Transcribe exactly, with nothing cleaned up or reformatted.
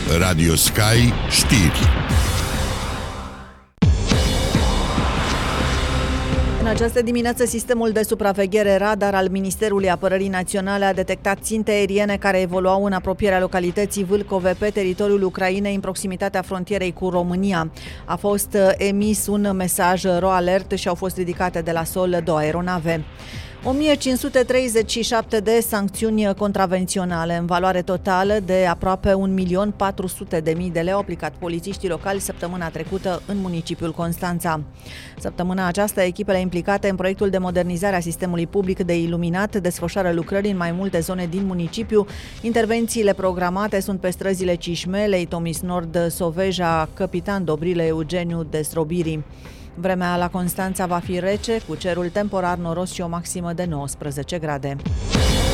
Radio Sky Știri. În această dimineață, sistemul de supraveghere radar al Ministerului Apărării Naționale a detectat ținte aeriene care evoluau în apropierea localității Vâlcove pe teritoriul Ucrainei, în proximitatea frontierei cu România. A fost emis un mesaj ro alert și au fost ridicate de la sol două aeronave. o mie cinci sute treizeci și șapte de sancțiuni contravenționale în valoare totală de aproape un milion patru sute de mii de lei au aplicat polițiștii locali săptămâna trecută în municipiul Constanța. Săptămâna aceasta, echipele implicate în proiectul de modernizare a sistemului public de iluminat desfășoară lucrări în mai multe zone din municipiu. Intervențiile programate sunt pe străzile Cișmelei, Tomis Nord, Soveja, Capitan Dobrile, Eugeniu Desrobirii. Vremea la Constanța va fi rece, cu cerul temporar noros și o maximă de nouăsprezece grade.